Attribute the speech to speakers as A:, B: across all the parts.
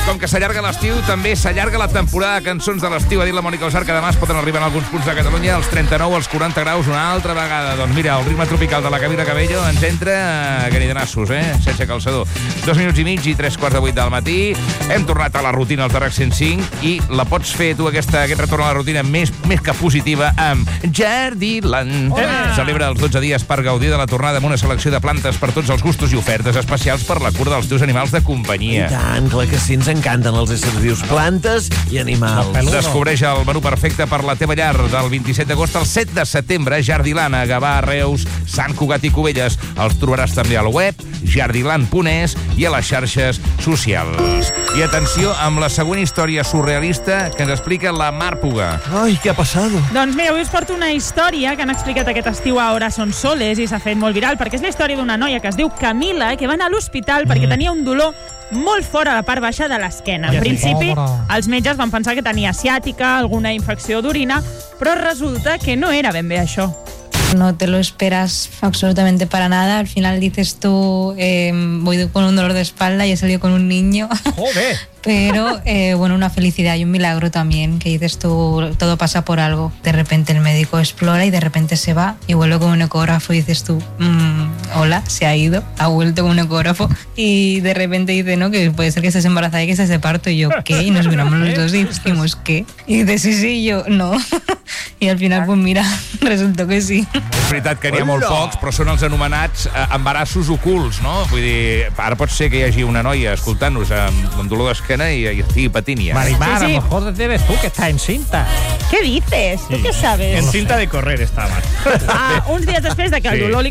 A: Com que s'allarga l'estiu, també s'allarga la temporada de cançons de l'estiu. Ha dit la Mònica Osar que demà es poden arribar en alguns punts de Catalunya als 39, als 40 graus una altra vegada. Doncs mira, el ritme tropical de la Camila Cabello ens entra a ganidanassos, sense calçador. 2 minuts i mig i 3:45 del matí. Hem tornat a la rutina als darrers 105 i la pots fer tu, aquest retorn a la rutina més que positiva amb Jardiland. Celebra els 12 dies per gaudir de la tornada amb una selecció de plantes per tots els gustos i ofertes especials per la cura dels teus animals de companyia.
B: I tant, clar que sí, ens encanten els éssers vius, plantes i animals.
A: Descobreix el menú perfecte per la teva llar del 27 d'agost al 7 de setembre. Jardiland, a Gavà, Reus, Sant Cugat i Cubelles. Els trobaràs també al web jardiland.es i a les xarxes socials. I atenció amb la següent història surrealista que ens explica la Mar Puga.
B: Ai, què ha passat?
C: Doncs mira, avui us porto una història que han explicat aquest estiu a Hora Son Soles i s'ha fet molt viral, perquè és la història d'una noia que es diu Camila, que va anar a l'hospital perquè tenia un dolor molt fort a la part baixa de l'esquena. En principi, els metges van pensar que tenia ciàtica, alguna infecció d'orina, però resulta que no era ben bé això.
D: No te lo esperas absolutamente para nada. Al final dices tú, voy con un dolor de espalda y he salido con un niño.
B: ¡Joder!
D: Pero, bueno, una felicidad y un milagro también, que dices tú, todo pasa por algo. De repente el médico explora y de repente se va y vuelve con un ecógrafo y dices tú, hola, se ha ido, ha vuelto con un ecógrafo y de repente dice, no, que puede ser que estés embarazada y que estés de parto. Y yo, ¿qué? Y nos miramos los dos y dijimos, ¿qué? Y dice, sí, y yo, no. I al final, pues mira, resulta que sí.
A: És veritat que n'hi ha molt pocs, però són els anomenats embarassos ocults, no? Vull dir, ara pot ser que hi hagi una noia escoltant-nos amb dolor d'esquena y estigui patint ja.
E: Marimar,
C: Sí, sí.
E: a lo mejor debes tú que estás encinta.
C: ¿Qué dices? ¿Tú qué sabes?
F: En cinta de correr estava.
C: Uns dies després de que el dolor li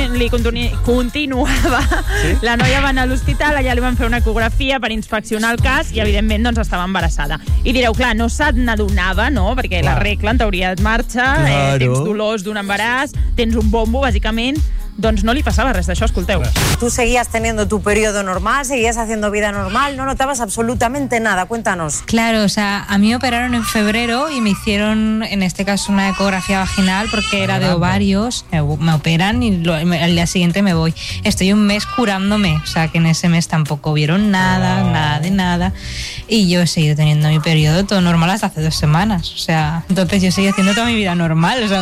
C: continuava, la noia va anar a l'hospital, allà li van fer una ecografia per inspeccionar el cas i, evidentment, doncs, estava embarassada. I direu, clar, no se n'adonava, no?, perquè la regla, en teoria, et marxa, tens dolors d'un embaràs, tens un bombo, bàsicament, doncs no li passava res d'això, escolteu.
G: Tú seguías teniendo tu periodo normal, seguías haciendo vida normal, no notabas absolutamente nada. Cuéntanos.
D: Claro, o sea, a mí me operaron en febrero y me hicieron, en este caso, una ecografía vaginal porque era de ovarios. Me operan y al día siguiente me voy. Estoy un mes curándome, o sea, que en ese mes tampoco vieron nada de nada. Y yo he seguido teniendo mi periodo todo normal hasta hace 2 semanas. O sea, entonces yo seguí haciendo toda mi vida normal. O sea,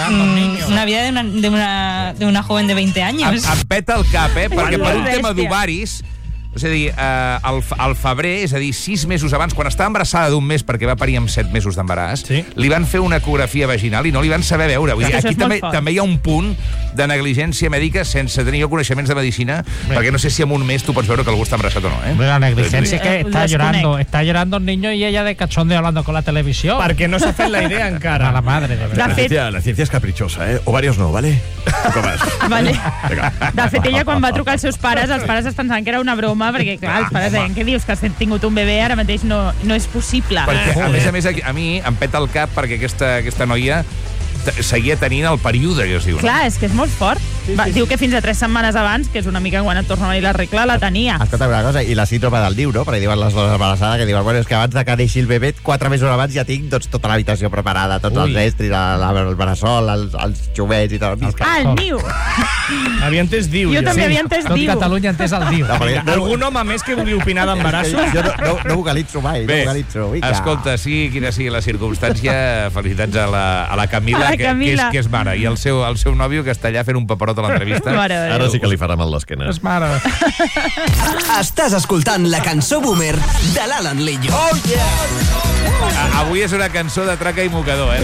D: una vida de una joven de 20 anys.
A: Em peta el cap, perquè per un tema d'ovaris, és a dir, al febrer, és a dir, 6 mesos abans, quan estava embarassada d'un mes perquè va parir amb 7 mesos d'embaràs, li van fer una ecografia vaginal i no li van saber veure. Vull dir, aquí també hi ha un punt de negligència mèdica sense tenir coneixements de medicina, perquè no sé si en un mes tu pots veure que algú està embarassat o no,
E: Hombre, la negligencia es que está llorando el niño y ella de cachondeo hablando con la televisión.
F: Perquè no s'ha fet la idea encara.
E: A la madre, de verdad.
B: La ciencia es caprichosa, Ovarios no, ¿vale?
C: Vale. De fet, ella, quan va trucar als seus pares, els pares es pensaven que era una broma, perquè, clar, els pares deien, què dius, que has tingut un bebè, ara mateix no és possible.
A: Perquè, a més, a mi em peta el cap perquè aquesta noia seguia tenint el període, que es diu.
C: Clar, és que és molt fort. Diu que fins a 3 setmanes abans, que és una mica quan et torna a venir la regla, la tenia.
H: Escolta, una cosa, i la síndrome del niu, no? Perquè diuen les dones embarassades, que diuen, bueno, és que abans de que neixi el bebè, 4 mesos abans ja tinc tota l'habitació preparada, tots els estris, el bressol, els xumets i tot.
C: El niu!
F: Havia entès diu.
C: Jo també havia entès
E: Tot
C: diu.
E: Catalunya ha entès el diu.
F: Algun home més que vulgui opinar d'embarassos?
H: Jo no vocalitzo mai, no vocalitzo.
A: Escolta, sí, quina sigui la circumstància, felicitats a la Camila, que és mare, i el seu nòvio, que està allà fent un paperot a l'entrevista.
B: Ara sí que li farà mal l'esquena.
E: És mare.
I: Estàs escoltant la cançó Boomer de l'Alan Lillo.
H: Oh, yeah!
A: Avui és una cançó de traca i mocador,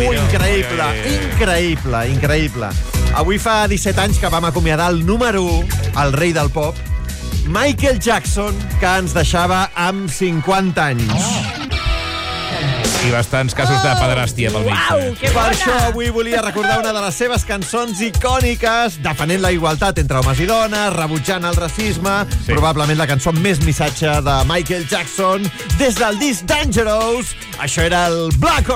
H: Increïble. Avui fa 17 anys que vam acomiadar el número 1, el rei del pop, Michael Jackson, que ens deixava amb 50 anys.
A: I bastants casos de pederàstia pel mig.
C: Que
H: Per això avui volia recordar una de les seves cançons icòniques, defendent la igualtat entre homes i dones, rebutjant el racisme, probablement la cançó amb més missatge de Michael Jackson, des del disc Dangerous. Això era el Black